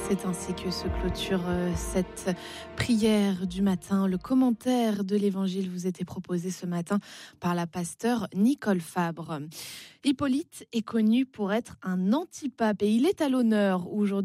C'est ainsi que se clôture cette prière du matin. Le commentaire de l'Évangile vous était proposé ce matin par la pasteure Nicole Fabre. Hippolyte est connu pour être un antipape et il est à l'honneur aujourd'hui.